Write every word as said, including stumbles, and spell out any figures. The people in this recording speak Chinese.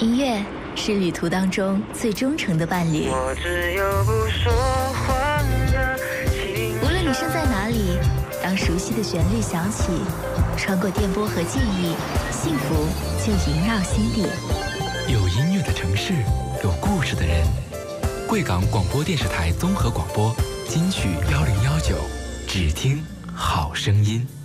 音乐是旅途当中最忠诚的伴侣。 我只有不说话的情无论你身在哪里，当熟悉的旋律响起，穿过电波和记忆，幸福就萦绕心底。 有音乐的城市，有故事的人。贵港广播电视台综合广播金曲幺零幺九，只听好声音。